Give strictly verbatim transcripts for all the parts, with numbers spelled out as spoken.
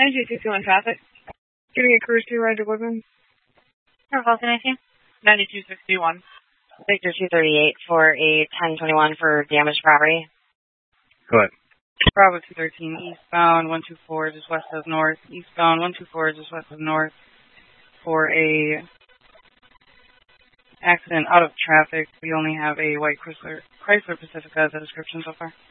ninety-two sixty-one traffic. Giving a cruise to Roger Woodman. Norfolk nineteen. ninety-two sixty-one. Victor two thirty-eight for a ten twenty-one for damaged property. Go ahead. Bravo two thirteen, eastbound, one two four, just west of north. Eastbound, one two four, just west of north. For a accident out of traffic. We only have a white Chrysler, Chrysler Pacifica as a description so far.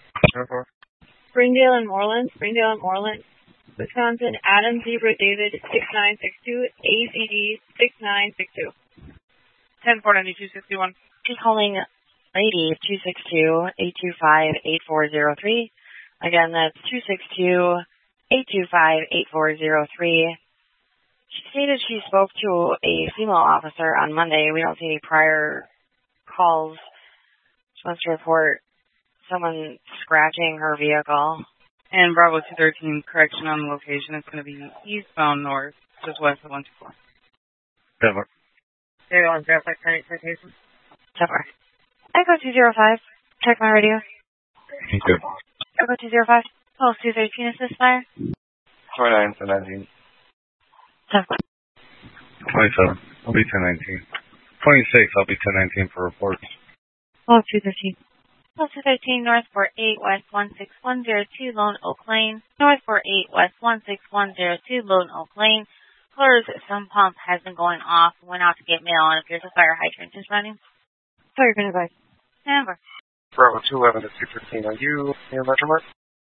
Springdale and Moreland. Springdale and Moreland. Wisconsin, Adam Zebra David six nine six two, A Z D six nine six two. ten four ninety-two sixty-one. Calling lady two six two, eight two five, eight four zero three. Again, that's two six two, eight two five, eight four zero three. She stated she spoke to a female officer on Monday. We don't see any prior calls. She wants to report someone scratching her vehicle. And Bravo two thirteen, correction on the location. It's going to be eastbound north, just west of one two four. Denver. Zero on traffic, current citation. Denver. Echo two zero five. Check my radio. Thank you. Echo two zero five. Pulse two thirteen, assist fire. twenty-nine to nineteen. Denver. twenty-seven. I'll be ten nineteen. twenty-six. I'll be ten nineteen for reports. Pulse two thirteen. Pulse two thirteen, North four eight, West one six one zero two, Lone Oak Lane. North four eight, West one six one zero two, Lone Oak Lane. Cler's some pump has been going off. Went out to get mail and appears a fire hydrant is running. Fire grenade advice. Denver. Bravo two eleven to two fifteen. Are you near Metro Mart?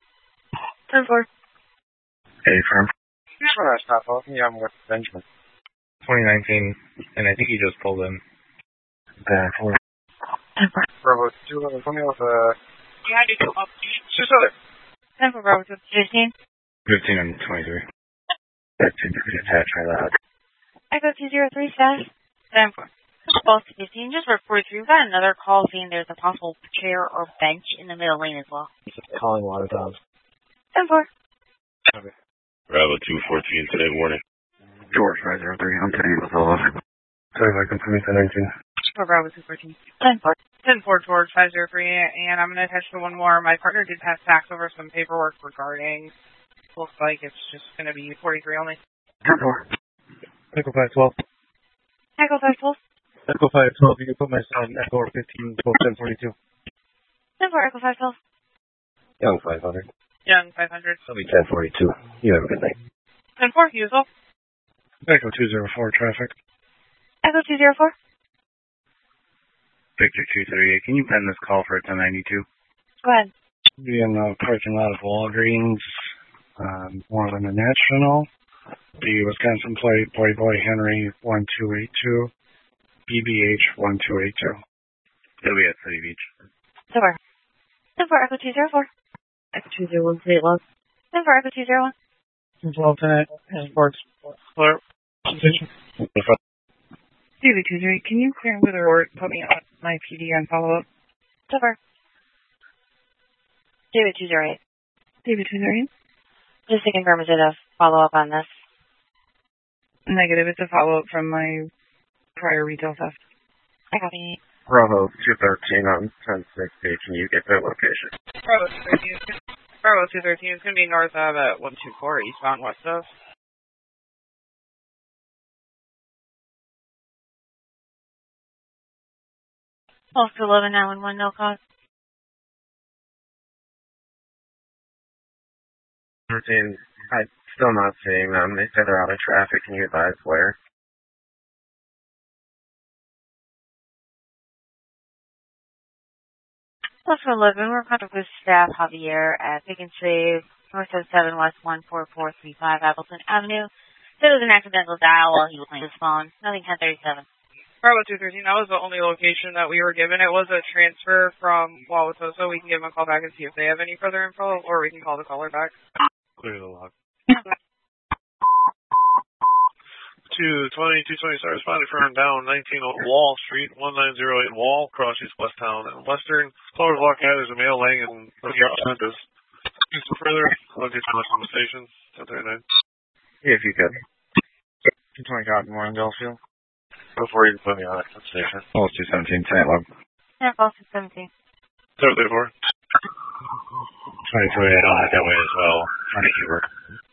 ten four. Hey, firm. Just want to stop off. Yeah, I'm with Benjamin. twenty nineteen, and I think he just pulled in. Back. Denver. Bravo two eleven. Put me off, uh... You had to go up. Just other. Denver, Bravo two fifteen. fifteen and twenty-three. thirteen degrees attached, right loud. Echo two zero three, staff. Denver. Pulse two fifteen, just report through. We've got another call saying there's a possible chair or bench in the middle lane as well. Calling water dogs. Denver. Okay. Bravo two fourteen, today morning. George five zero three, I'm today with all of it. Sorry if I can put me to nineteen. For Bravo two fourteen. Denver. ten four George five zero three, and I'm going to attach to one more. My partner did pass fax over some paperwork regarding, looks like it's just going to be forty-three only. ten four. Echo five twelve. Echo five twelve. Echo five twelve, you can put my son, Echo fifteen, twelve ten forty-two. Denver, Echo five twelve. Young five hundred. Young five hundred. I'll be ten forty-two. You have a good night. ten four, you as well. Echo two zero four, traffic. Echo two zero four. Victor two thirty-eight, can you pen this call for ten ninety-two? Go ahead. Be in the parking lot of Walgreens, um, Moreland National. The Wisconsin plate, Boy Boy Henry one two eight two, B B H one two eight two. It'll be at City Beach. Denver. Denver, Echo two zero four. Echo two zero one, State Love. Denver, Echo two zero one. twelve ten, Sports. Clear. David two zero eight, can you clear with or put me on my P D on follow-up? Denver. David two zero eight. David two zero eight? Just to confirm, is it a follow-up on this? Negative. It's a follow-up from my prior retail theft. I copy. Bravo two thirteen on ten sixty. Can you get their location? Bravo two thirteen. Bravo two thirteen is going to be north of at one two four, eastbound west of. Pulse to eleven nine one one, no cause. thirteen. I'm still not seeing them. They said they're out of traffic. Can you advise where? Pulse to eleven, we're in contact with staff Javier at Pick and Save, North seven West one four four three five Appleton Avenue. Said it was an accidental dial while he was playing his phone. Nothing ten thirty-seven. Bravo two thirteen, that was the only location that we were given. It was a transfer from Wauwatosa. We can give them a call back and see if they have any further info, or we can call the caller back. Clear the log. two twenty, two twenty, sorry, responding from down nineteen Wall Street, one nine zero eight Wall, cross east West Town and Western. Callers walk out, there's a male laying in the Memphis. Some further, I'll get you on the station, ten thirty-nine. Yeah, if you could. two twenty Cotton Warren, Delfield. Before you can put me on that station. Oh, it's two seventeen, ten log. Yeah, Pulse two seventeen. Third, therefore. twenty-three, I don't have that way as well. Trying to keep work.